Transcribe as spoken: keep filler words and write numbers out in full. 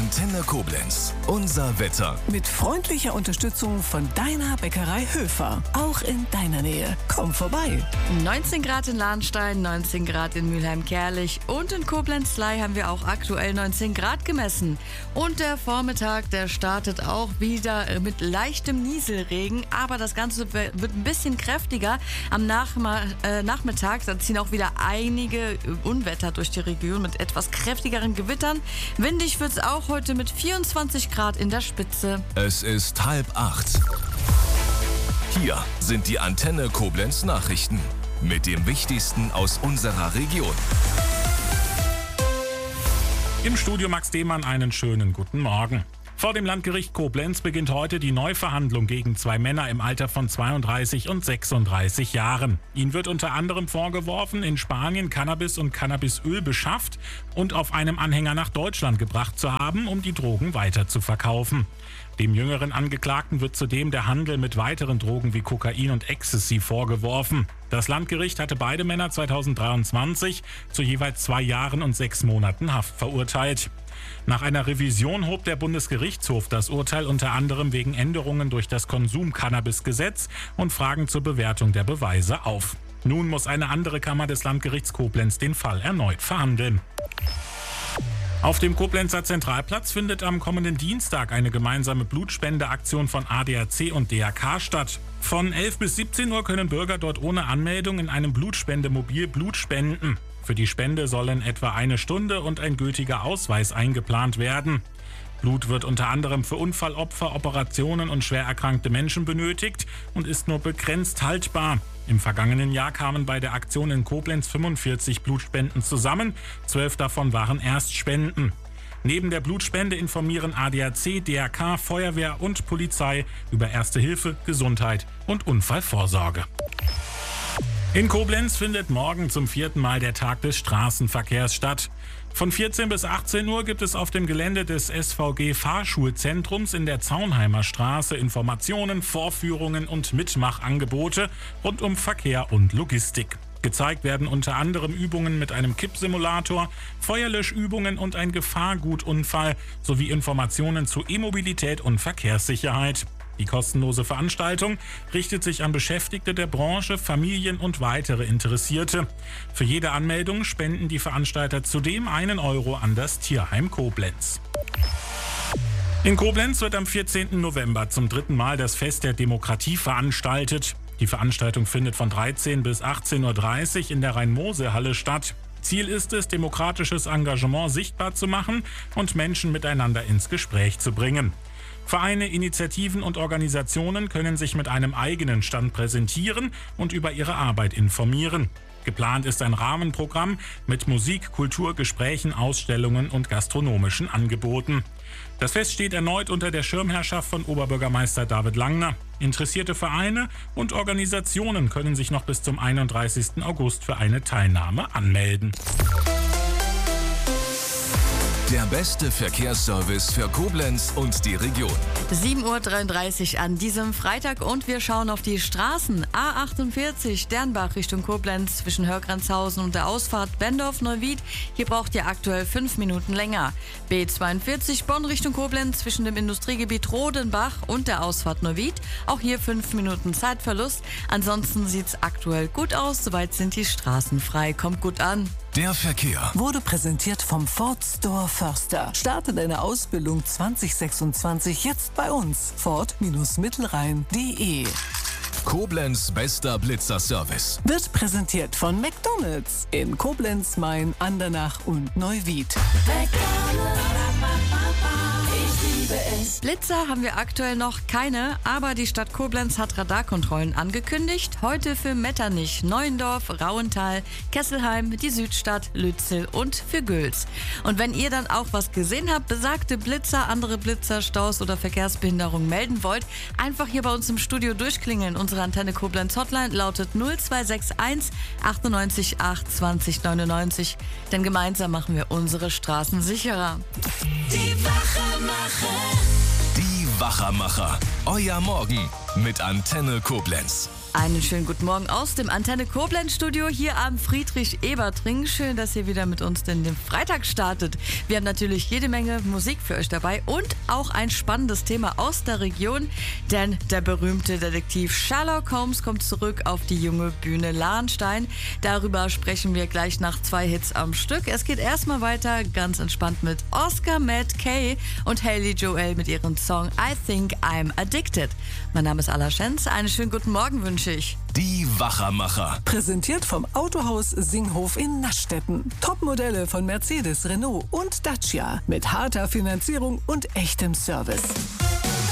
Antenne Koblenz. Unser Wetter. Mit freundlicher Unterstützung von deiner Bäckerei Höfer. Auch in deiner Nähe. Komm vorbei. neunzehn Grad in Lahnstein, neunzehn Grad in Mülheim-Kärlich und in Koblenz-Ley haben wir auch aktuell neunzehn Grad gemessen. Und der Vormittag, der startet auch wieder mit leichtem Nieselregen, aber das Ganze wird ein bisschen kräftiger. Am Nachma- äh, Nachmittag, da ziehen auch wieder einige Unwetter durch die Region mit etwas kräftigeren Gewittern. Windig wird es auch heute mit vierundzwanzig Grad in der Spitze. Es ist halb acht. Hier sind die Antenne Koblenz Nachrichten mit dem Wichtigsten aus unserer Region. Im Studio Max Demann einen schönen guten Morgen. Vor dem Landgericht Koblenz beginnt heute die Neuverhandlung gegen zwei Männer im Alter von zweiunddreißig und sechsunddreißig Jahren. Ihnen wird unter anderem vorgeworfen, in Spanien Cannabis und Cannabisöl beschafft und auf einem Anhänger nach Deutschland gebracht zu haben, um die Drogen weiter zu verkaufen. Dem jüngeren Angeklagten wird zudem der Handel mit weiteren Drogen wie Kokain und Ecstasy vorgeworfen. Das Landgericht hatte beide Männer zweitausenddreiundzwanzig zu jeweils zwei Jahren und sechs Monaten Haft verurteilt. Nach einer Revision hob der Bundesgerichtshof das Urteil unter anderem wegen Änderungen durch das Konsum-Cannabis-Gesetz und Fragen zur Bewertung der Beweise auf. Nun muss eine andere Kammer des Landgerichts Koblenz den Fall erneut verhandeln. Auf dem Koblenzer Zentralplatz findet am kommenden Dienstag eine gemeinsame Blutspendeaktion von A D A C und D R K statt. Von elf bis siebzehn Uhr können Bürger dort ohne Anmeldung in einem Blutspendemobil Blut spenden. Für die Spende sollen etwa eine Stunde und ein gültiger Ausweis eingeplant werden. Blut wird unter anderem für Unfallopfer, Operationen und schwer erkrankte Menschen benötigt und ist nur begrenzt haltbar. Im vergangenen Jahr kamen bei der Aktion in Koblenz fünfundvierzig Blutspenden zusammen, zwölf davon waren Erstspenden. Neben der Blutspende informieren A D A C, D R K, Feuerwehr und Polizei über Erste Hilfe, Gesundheit und Unfallvorsorge. In Koblenz findet morgen zum vierten Mal der Tag des Straßenverkehrs statt. Von vierzehn bis achtzehn Uhr gibt es auf dem Gelände des S V G-Fahrschulzentrums in der Zaunheimer Straße Informationen, Vorführungen und Mitmachangebote rund um Verkehr und Logistik. Gezeigt werden unter anderem Übungen mit einem Kippsimulator, Feuerlöschübungen und ein Gefahrgutunfall sowie Informationen zu E-Mobilität und Verkehrssicherheit. Die kostenlose Veranstaltung richtet sich an Beschäftigte der Branche, Familien und weitere Interessierte. Für jede Anmeldung spenden die Veranstalter zudem einen Euro an das Tierheim Koblenz. In Koblenz wird am vierzehnten November zum dritten Mal das Fest der Demokratie veranstaltet. Die Veranstaltung findet von dreizehn bis achtzehn Uhr dreißig in der Rhein-Mosel-Halle statt. Ziel ist es, demokratisches Engagement sichtbar zu machen und Menschen miteinander ins Gespräch zu bringen. Vereine, Initiativen und Organisationen können sich mit einem eigenen Stand präsentieren und über ihre Arbeit informieren. Geplant ist ein Rahmenprogramm mit Musik, Kultur, Gesprächen, Ausstellungen und gastronomischen Angeboten. Das Fest steht erneut unter der Schirmherrschaft von Oberbürgermeister David Langner. Interessierte Vereine und Organisationen können sich noch bis zum einunddreißigsten August für eine Teilnahme anmelden. Der beste Verkehrsservice für Koblenz und die Region. sieben Uhr dreiunddreißig an diesem Freitag und wir schauen auf die Straßen. A achtundvierzig Dernbach Richtung Koblenz zwischen Hörgrenzhausen und der Ausfahrt Bendorf-Neuwied. Hier braucht ihr aktuell fünf Minuten länger. B zweiundvierzig Bonn Richtung Koblenz zwischen dem Industriegebiet Rodenbach und der Ausfahrt Neuwied. Auch hier fünf Minuten Zeitverlust. Ansonsten sieht's aktuell gut aus. Soweit sind die Straßen frei. Kommt gut an. Der Verkehr Wurde präsentiert vom Ford Store Förster. Starte deine Ausbildung zwanzig sechsundzwanzig jetzt bei uns. Ford-Mittelrhein punkt de. Koblenz bester Blitzerservice. Wird präsentiert von McDonald's in Koblenz, Main, Andernach und Neuwied. Blitzer haben wir aktuell noch keine, aber die Stadt Koblenz hat Radarkontrollen angekündigt. Heute für Metternich, Neuendorf, Rauental, Kesselheim, die Südstadt, Lützel und für Gülz. Und wenn ihr dann auch was gesehen habt, besagte Blitzer, andere Blitzer, Staus oder Verkehrsbehinderung melden wollt, einfach hier bei uns im Studio durchklingeln. Unsere Antenne Koblenz Hotline lautet null zwei sechs eins achtundneunzig acht zwanzig neunundneunzig. Denn gemeinsam machen wir unsere Straßen sicherer. Die Wachermacher. Die Wachermacher. Euer Morgen mit Antenne Koblenz. Einen schönen guten Morgen aus dem Antenne Koblenz Studio hier am Friedrich-Ebert-Ring. Schön, dass ihr wieder mit uns in den Freitag startet. Wir haben natürlich jede Menge Musik für euch dabei und auch ein spannendes Thema aus der Region, denn der berühmte Detektiv Sherlock Holmes kommt zurück auf die junge Bühne Lahnstein. Darüber sprechen wir gleich nach zwei Hits am Stück. Es geht erstmal weiter ganz entspannt mit Oscar Matt Kay und Haley Joel mit ihrem Song I Think I'm Addicted. Mein Name ist Alla Schenz. Einen schönen guten Morgen wünsche ich. Die Wachermacher. Präsentiert vom Autohaus Singhof in Naschstetten. Topmodelle von Mercedes, Renault und Dacia mit harter Finanzierung und echtem Service.